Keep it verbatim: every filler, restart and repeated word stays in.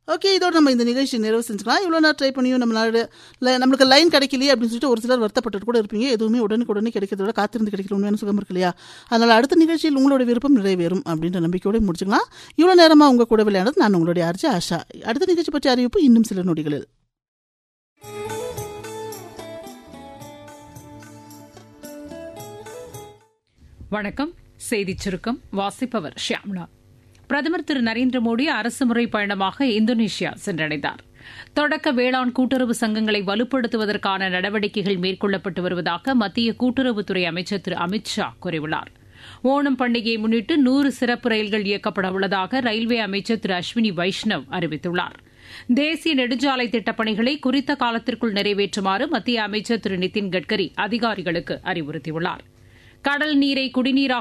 Okay, இதோட நம்ம இந்த நிகழ்ச்சி நிறைவு செஞ்சுக்கலாம். இவ்வளோ நேரம் ட்ரை பண்ணியும் நம்மளால ல- நம்மளுக்கு லைன் கிடைக்கலையே அப்படின்னு சொல்லிட்டு ஒரு சிலர் வருத்தப்பட்டு கூட இருப்பீங்க. எதுவுமே உடனுக்கு உடனே கிடைக்கிறத விட காத்திருந்து கிடைக்கிற உண்மையான சுகம் இருக்கு இல்லையா? அதனால் அடுத்த நிகழ்ச்சியில் உங்களோட விருப்பம் நிறைவேறும் அப்படின்ற நம்பிக்கையோடு முடிச்சுக்கலாம். இவ்வளோ நேரமாக உங்கள் கூட விளையாடுறது நான் உங்களுடைய ஆர்ஜி ஆஷா. அடுத்த நிகழ்ச்சி பற்றி அறிவிப்பு இன்னும் சில நொடிகளில். வணக்கம். செய்திச் சுருக்கம் வாசிப்பவர் ஷியாம்லா. பிரதமர் திரு நரேந்திர மோடி அரசுமுறை பயணமாக இந்தோனேஷியா சென்றடைந்தார். தொடக்க வேளாண் கூட்டுறவு சங்கங்களை வலுப்படுத்துவதற்கான நடவடிக்கைகள் மேற்கொள்ளப்பட்டு வருவதாக மத்திய கூட்டுறவுத்துறை அமைச்சர் திரு அமித் ஷா கூறியுள்ளார். ஓணம் பண்டிகையை முன்னிட்டு நூறு சிறப்பு ரயில்கள் இயக்கப்பட உள்ளதாக ரயில்வே அமைச்சர் திரு அஸ்வினி வைஷ்ணவ் அறிவித்துள்ளார். தேசிய நெடுஞ்சாலை திட்டப் பணிகளை குறித்த காலத்திற்குள் நிறைவேற்றுமாறு மத்திய அமைச்சர் திரு நிதின் கட்கரி அதிகாரிகளுக்கு அறிவுறுத்தியுள்ளார். கடல் நீரை குடிநீராக